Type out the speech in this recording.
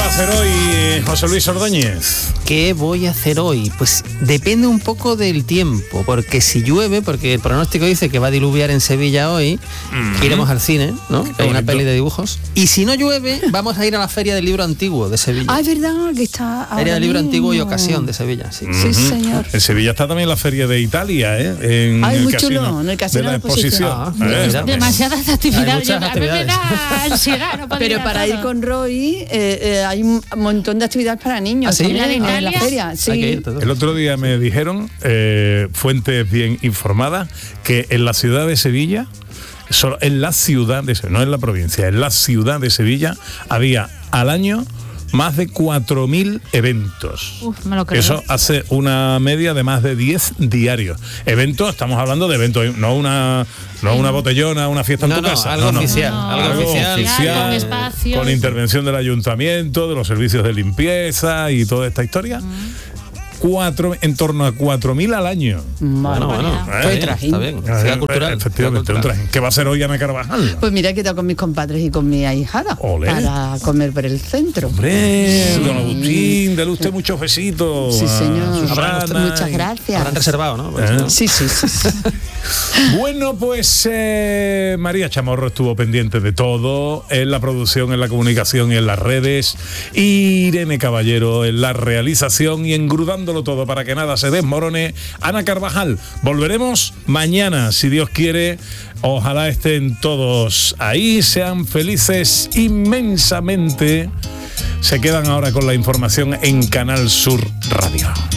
a hacer hoy, José Luis Ordóñez? ¿Qué voy a hacer hoy? Pues depende un poco del tiempo, porque si llueve, porque el pronóstico dice que va a diluviar en Sevilla hoy, iremos al cine, ¿no? Hay una peli de dibujos. Y si no llueve, vamos a ir a la Feria del Libro Antiguo de Sevilla. Ah, es verdad que está Feria del Libro Antiguo y Ocasión de Sevilla, sí. Sí, señor. En Sevilla está también la Feria de Italia, En Ay, el muy casino chulo, en el casino de la de exposición. Demasiadas actividades. Hay muchas actividades. Ansiedad, no Pero para ir con Roy hay un montón de actividades para niños. ¿Ah, sí? También ¿La de en la Italia? feria, sí. Hay que ir todos. El otro día me dijeron, fuentes bien informadas, que en la ciudad de Sevilla, solo en la ciudad de Sevilla, no en la provincia, en la ciudad de Sevilla, había al año más de 4.000 eventos. Me lo creo. Eso hace una media de más de 10 diarios. Eventos, estamos hablando de eventos, no una botellona, una fiesta en tu casa. Algo oficial. Algo oficial. Con espacios. Con intervención del ayuntamiento, de los servicios de limpieza y toda esta historia. En torno a 4.000 al año. Bueno. Fue trajín. Está bien. Ciudad cultural. Efectivamente, un trajín. ¿Qué va a hacer hoy Ana Carvajal? Pues mira, he quedado con mis compadres y con mi ahijada Olé. para comer por el centro. Hombre, don Agustín, dele usted muchos besitos. Sí, señor. Susana Muchas gracias. Habrán reservado, ¿no? Sí. Bueno, pues María Chamorro estuvo pendiente de todo, en la producción, en la comunicación y en las redes. Irene Caballero en la realización y engrudándolo todo para que nada se desmorone, Ana Carvajal. Volveremos mañana, si Dios quiere. Ojalá estén todos ahí, sean felices inmensamente. Se quedan ahora con la información en Canal Sur Radio.